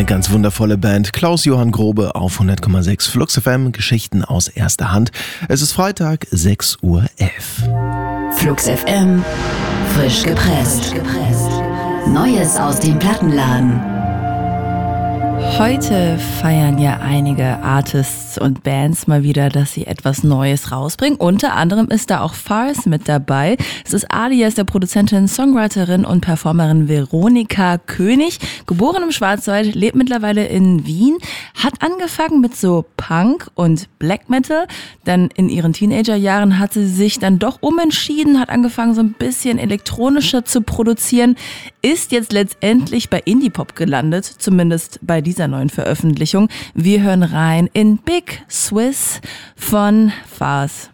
eine ganz wundervolle Band. Klaus-Johann Grobe auf 100,6 Flux FM, Geschichten aus erster Hand. Es ist Freitag, 6:11 Uhr. Flux FM, frisch gepresst. Neues aus dem Plattenladen. Heute feiern ja einige Artists und Bands mal wieder, dass sie etwas Neues rausbringen. Unter anderem ist da auch Farce mit dabei. Es ist alias der Produzentin, Songwriterin und Performerin Veronika König. Geboren im Schwarzwald, lebt mittlerweile in Wien, hat angefangen mit so Punk und Black Metal. Dann in ihren Teenagerjahren hat sie sich dann doch umentschieden, hat angefangen so ein bisschen elektronischer zu produzieren, ist jetzt letztendlich bei Indie-Pop gelandet, zumindest bei dieser neuen Veröffentlichung. Wir hören rein in Big Swiss von Farce.